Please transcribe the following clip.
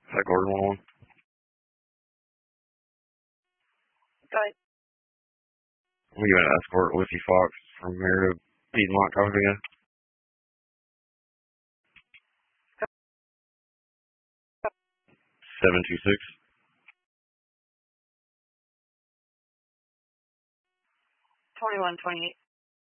Is that Gordon 101? Go ahead. I'm giving an escort Whiskey Fox from here to Piedmont, California. 726. 2128.